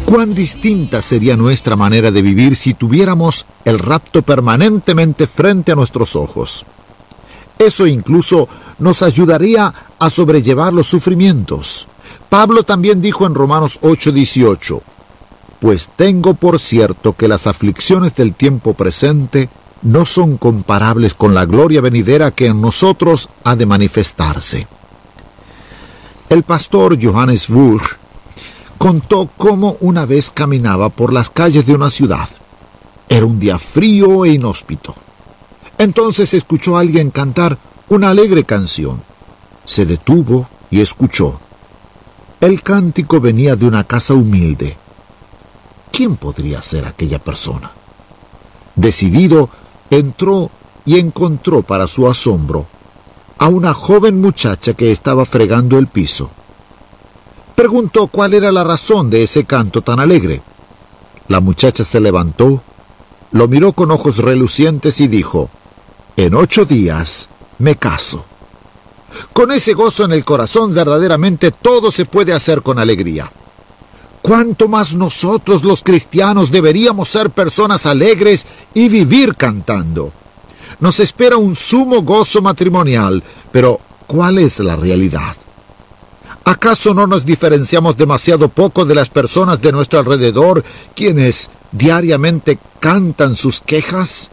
Cuán distinta sería nuestra manera de vivir si tuviéramos el rapto permanentemente frente a nuestros ojos. Eso incluso nos ayudaría a sobrellevar los sufrimientos. Pablo también dijo en Romanos 8:18, «Pues tengo por cierto que las aflicciones del tiempo presente no son comparables con la gloria venidera que en nosotros ha de manifestarse». El pastor Johannes Busch contó cómo una vez caminaba por las calles de una ciudad. Era un día frío e inhóspito. Entonces escuchó a alguien cantar una alegre canción. Se detuvo y escuchó. El cántico venía de una casa humilde. ¿Quién podría ser aquella persona? Decidido, entró y encontró para su asombro a una joven muchacha que estaba fregando el piso. Preguntó cuál era la razón de ese canto tan alegre. La muchacha se levantó, lo miró con ojos relucientes y dijo, «En 8 días me caso». Con ese gozo en el corazón, verdaderamente todo se puede hacer con alegría. ¿Cuánto más nosotros los cristianos deberíamos ser personas alegres y vivir cantando? Nos espera un sumo gozo matrimonial, pero ¿cuál es la realidad? ¿Acaso no nos diferenciamos demasiado poco de las personas de nuestro alrededor, quienes diariamente cantan sus quejas?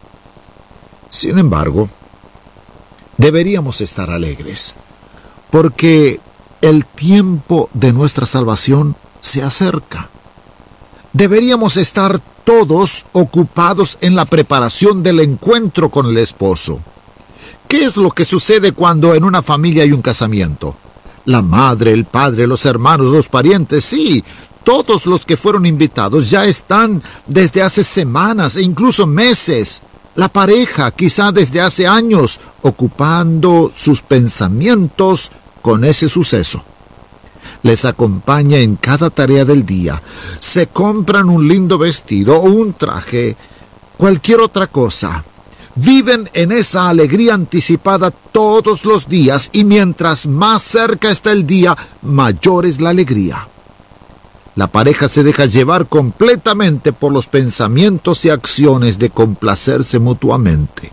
Sin embargo, deberíamos estar alegres, porque el tiempo de nuestra salvación se acerca. Deberíamos estar todos ocupados en la preparación del encuentro con el esposo. ¿Qué es lo que sucede cuando en una familia hay un casamiento? La madre, el padre, los hermanos, los parientes, sí, todos los que fueron invitados ya están desde hace semanas e incluso meses. La pareja, quizá desde hace años, ocupando sus pensamientos con ese suceso. Les acompaña en cada tarea del día. Se compran un lindo vestido o un traje, cualquier otra cosa. Viven en esa alegría anticipada todos los días y mientras más cerca está el día, mayor es la alegría. La pareja se deja llevar completamente por los pensamientos y acciones de complacerse mutuamente.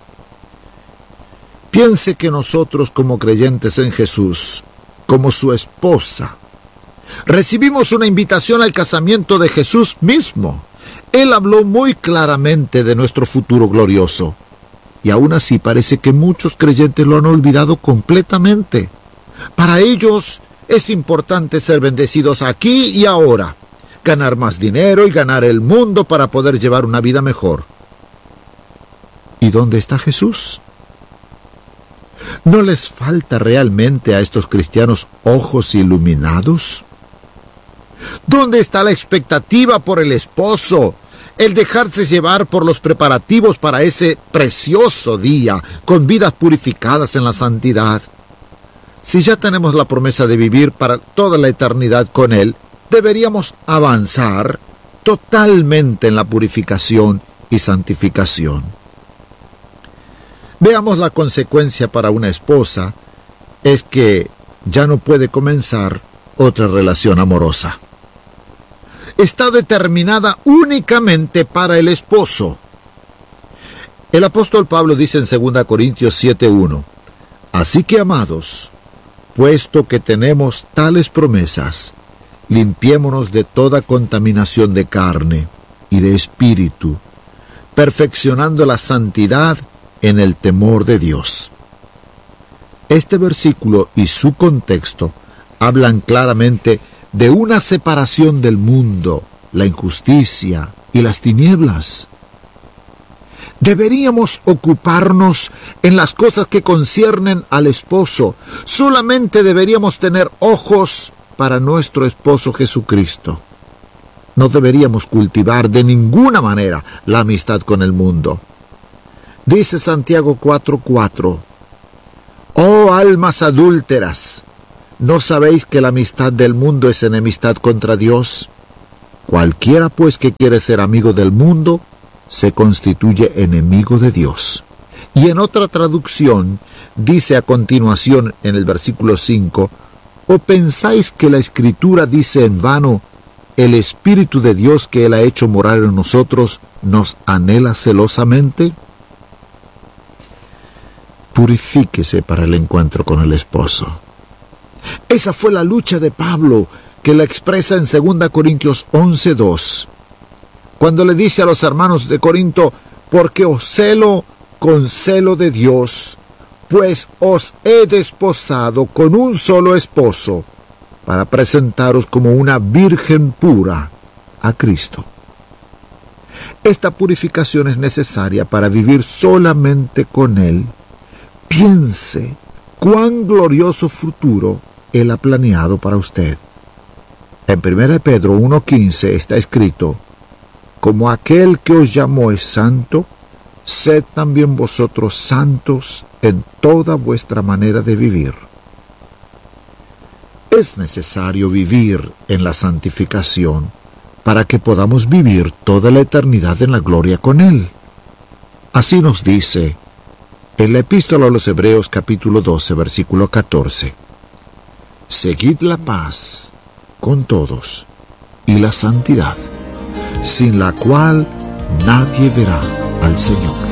Piense que nosotros como creyentes en Jesús, como su esposa, recibimos una invitación al casamiento de Jesús mismo. Él habló muy claramente de nuestro futuro glorioso. Y aún así parece que muchos creyentes lo han olvidado completamente. Para ellos es importante ser bendecidos aquí y ahora, ganar más dinero y ganar el mundo para poder llevar una vida mejor. ¿Y dónde está Jesús? ¿No les falta realmente a estos cristianos ojos iluminados? ¿Dónde está la expectativa por el esposo? El dejarse llevar por los preparativos para ese precioso día, con vidas purificadas en la santidad. Si ya tenemos la promesa de vivir para toda la eternidad con Él, deberíamos avanzar totalmente en la purificación y santificación. Veamos la consecuencia para una esposa, es que ya no puede comenzar otra relación amorosa. Está determinada únicamente para el esposo. El apóstol Pablo dice en 2 Corintios 7:1, «Así que, amados, puesto que tenemos tales promesas, limpiémonos de toda contaminación de carne y de espíritu, perfeccionando la santidad en el temor de Dios». Este versículo y su contexto hablan claramente de una separación del mundo, la injusticia y las tinieblas. Deberíamos ocuparnos en las cosas que conciernen al esposo. Solamente deberíamos tener ojos para nuestro esposo Jesucristo. No deberíamos cultivar de ninguna manera la amistad con el mundo. Dice Santiago 4:4, «Oh almas adúlteras, ¿no sabéis que la amistad del mundo es enemistad contra Dios? Cualquiera pues que quiere ser amigo del mundo, se constituye enemigo de Dios». Y en otra traducción, dice a continuación en el versículo 5, «¿O pensáis que la Escritura dice en vano, el Espíritu de Dios que Él ha hecho morar en nosotros nos anhela celosamente? Purifíquese para el encuentro con el esposo. Esa fue la lucha de Pablo, que la expresa en 2 Corintios 11:2, cuando le dice a los hermanos de Corinto: porque os celo con celo de Dios, pues os he desposado con un solo esposo, para presentaros como una virgen pura a Cristo. Esta purificación es necesaria para vivir solamente con Él. Piense cuán glorioso futuro Él ha planeado para usted. En 1 Pedro 1:15 está escrito: como aquel que os llamó es santo, sed también vosotros santos en toda vuestra manera de vivir. Es necesario vivir en la santificación para que podamos vivir toda la eternidad en la gloria con Él. Así nos dice en la Epístola a los Hebreos capítulo 12, versículo 14: seguid la paz con todos y la santidad, sin la cual nadie verá al Señor.